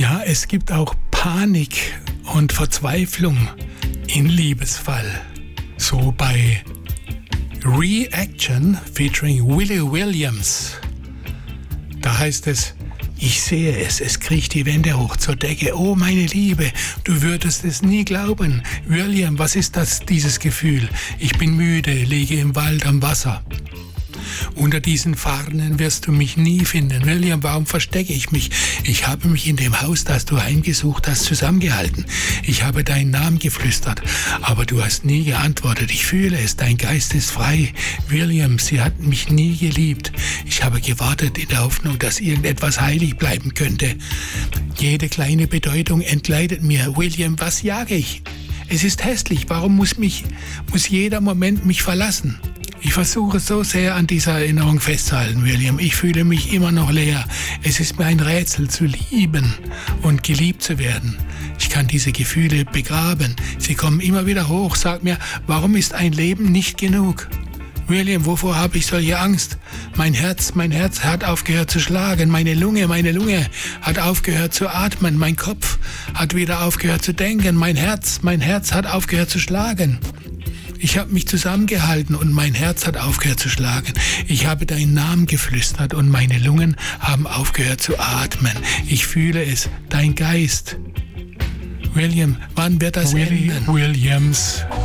Ja, es gibt auch Panik und Verzweiflung in Liebesfall. So bei Reaction featuring Willie Williams. Da heißt es: Ich sehe es, es kriecht die Wände hoch zur Decke. Oh, meine Liebe, du würdest es nie glauben. William, was ist das, dieses Gefühl? Ich bin müde, liege im Wald am Wasser. Unter diesen Farnen wirst du mich nie finden. William, warum verstecke ich mich? Ich habe mich in dem Haus, das du heimgesucht hast, zusammengehalten. Ich habe deinen Namen geflüstert, aber du hast nie geantwortet. Ich fühle es, dein Geist ist frei. William, sie hat mich nie geliebt. Ich habe gewartet in der Hoffnung, dass irgendetwas heilig bleiben könnte. Jede kleine Bedeutung entgleitet mir. William, was jage ich? Es ist hässlich. Warum muss jeder Moment mich verlassen? Ich versuche so sehr an dieser Erinnerung festzuhalten, William. Ich fühle mich immer noch leer. Es ist mir ein Rätsel, zu lieben und geliebt zu werden. Ich kann diese Gefühle begraben. Sie kommen immer wieder hoch. Sag mir, warum ist ein Leben nicht genug? William, wovor habe ich solche Angst? Mein Herz hat aufgehört zu schlagen. Meine Lunge hat aufgehört zu atmen. Mein Kopf hat wieder aufgehört zu denken. Mein Herz hat aufgehört zu schlagen. Ich habe mich zusammengehalten und mein Herz hat aufgehört zu schlagen. Ich habe deinen Namen geflüstert und meine Lungen haben aufgehört zu atmen. Ich fühle es, dein Geist. William, wann wird das enden? Williams